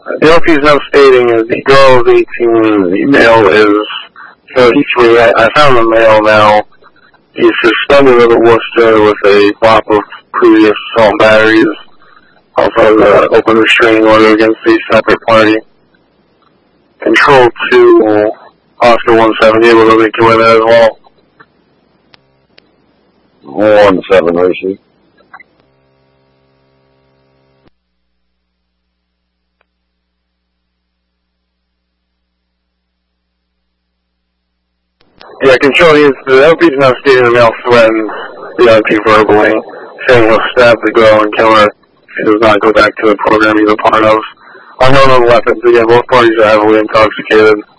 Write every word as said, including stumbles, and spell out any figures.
The L P is now stating is the girl is eighteen, the male is thirty-three. I, I found the male now. He's suspended at Worcester with a flop of previous assault batteries. Also the open restraining order against a separate party. Control two, Oscar one seventy, able to make your way there as well. one seven, receive. Yeah, Control is, the L P is now stating the male threatened the L P verbally, saying he'll stab the girl and kill her if he does not go back to the program he's a part of. Unknown on the weapons, again, both parties are heavily intoxicated.